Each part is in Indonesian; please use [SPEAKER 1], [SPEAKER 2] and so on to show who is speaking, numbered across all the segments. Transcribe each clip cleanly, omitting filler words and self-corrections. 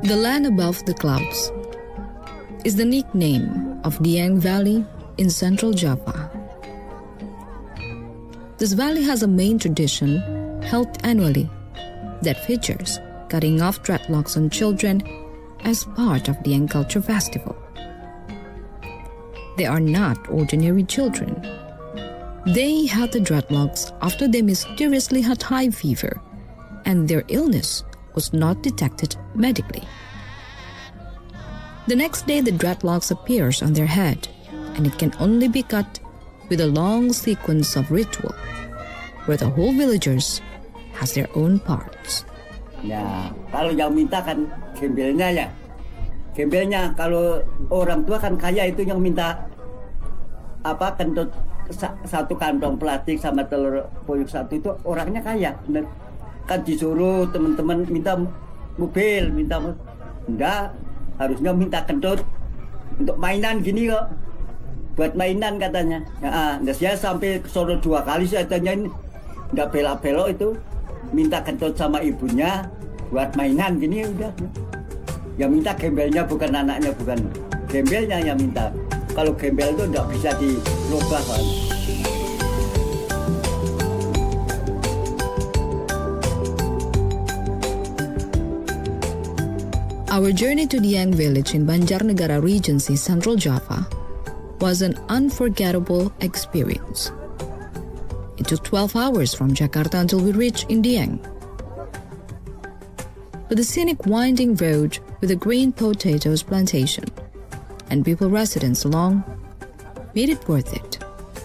[SPEAKER 1] The land above the clouds is the nickname of Dieng Valley in central Java. This valley has a main tradition held annually that features cutting off dreadlocks on children as part of Dieng Culture Festival. They are not ordinary children. They had the dreadlocks after they mysteriously had high fever, and their illness was not detected medically. The next day, the dreadlocks appears on their head, and it can only be cut with a long sequence of ritual, where the whole villagers has their own parts.
[SPEAKER 2] Ya, kalau yang minta kan gembelnya ya. Gembelnya kalau orang tua kan kaya itu yang minta kentut satu kantong plastik sama telur puyuh satu itu orangnya kaya. Kan disuruh teman-teman minta mobil, enggak, harusnya minta kentut untuk mainan gini kok. Buat mainan katanya. Ya, saya sampai ke sono 2 kali saya tanyain, enggak belok-belok itu. Minta kentut sama ibunya buat mainan gini udah. Yang minta gembelnya bukan anaknya, bukan gembelnya yang minta. Kalau gembel itu enggak bisa dirubah kan.
[SPEAKER 1] Our journey to Dieng village in Banjarnegara Regency, Central Java was an unforgettable experience. It took 12 hours from Jakarta until we reached in Dieng. But the scenic winding road with a green potatoes plantation and people residents along made it worth it.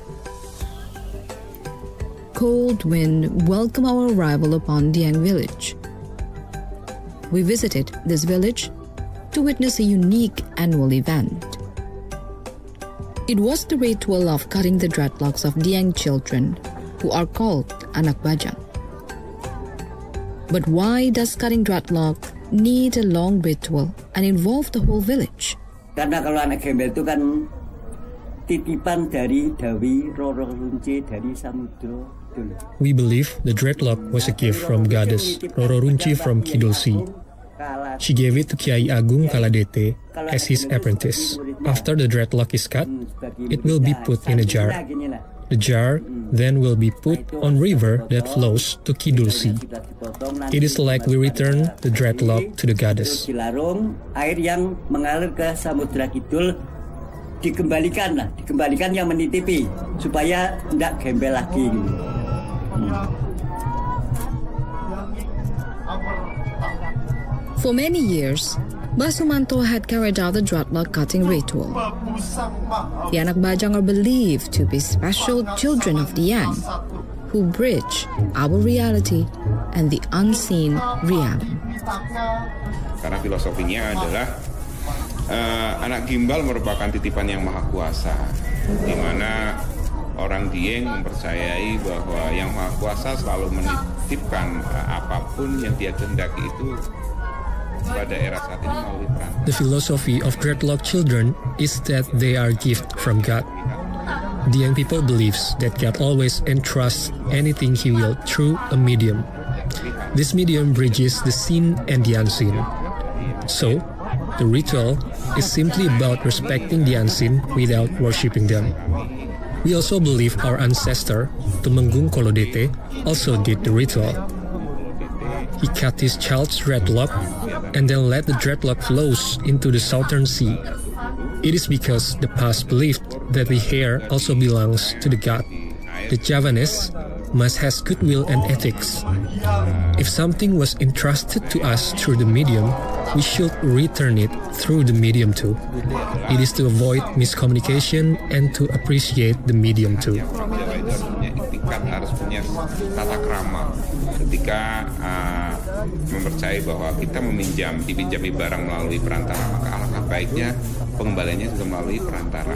[SPEAKER 1] Cold wind welcomed our arrival upon Dieng village. We visited this village to witness a unique annual event. It was the ritual of cutting the dreadlocks of Dieng children, who are called anak bajang. But why does cutting dreadlock need a long ritual and involve the whole village?
[SPEAKER 2] Karena kalau anak gembel itu kan titipan dari Dawi Roro Runci dari Samudra.
[SPEAKER 3] We believe the dreadlock was a gift from goddess Roro Runci from Kidul Sea. She gave it to Kiai Agung Kaladete as his apprentice. After the dreadlock is cut, it will be put in a jar. The jar then will be put on river that flows to Kidul Sea. It is like we return the dreadlock to the goddess.
[SPEAKER 2] Air yang mengalir ke Samudra Kidul dikembalikan yang menitipi supaya tidak gembel lagi.
[SPEAKER 1] For many years, Basumanto had carried out the dreadlock cutting ritual. The anak bajang are believed to be special children of Dieng, who bridge our reality and the unseen realm.
[SPEAKER 4] Karena filosofinya adalah anak gimbal merupakan titipan yang maha kuasa, di mana orang Dieng mempercayai bahwa yang maha kuasa selalu menitipkan apapun yang dia kehendaki itu pada era saat ini melalui perantara.
[SPEAKER 3] The philosophy of dreadlock children is that they are gift from God. The young people believes that God always entrusts anything He will through a medium. This medium bridges the seen and the unseen. So, the ritual is simply about respecting the unseen without worshipping them. We also believe our ancestor, Tumenggung Kolodete, also did the ritual. He cut his child's dreadlock and then let the dreadlock flows into the southern sea. It is because the past believed that the hair also belongs to the god. The Javanese must have goodwill and ethics. If something was entrusted to us through the medium, we should return it through the medium too. It is to avoid miscommunication and to appreciate the medium too.
[SPEAKER 4] Harus punya tata krama ketika mempercayai bahwa kita dipinjami barang melalui perantara, maka alangkah baiknya pengembaliannya juga melalui perantara.